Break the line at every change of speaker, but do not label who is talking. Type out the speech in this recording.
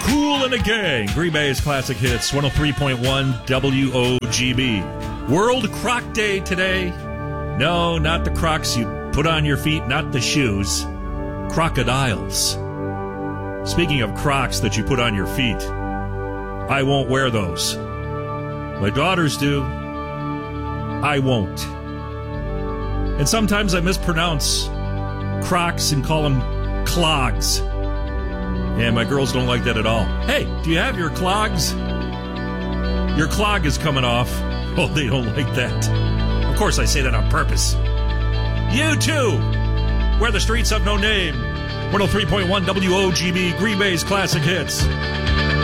Kool and the Gang, Green Bay's Classic Hits, 103.1 WOGB. World Croc Day today. No, not the Crocs you put on your feet, not the shoes. Crocodiles. Speaking of Crocs that you put on your feet, I won't wear those. My daughters do. I won't. And sometimes I mispronounce Crocs and call them clogs. And my girls don't like that at all. Hey, do you have your clogs? Your clog is coming off. Oh, they don't like that. Of course, I say that on purpose. You too. Where the streets have no name. 103.1 WOGB, Green Bay's Classic Hits.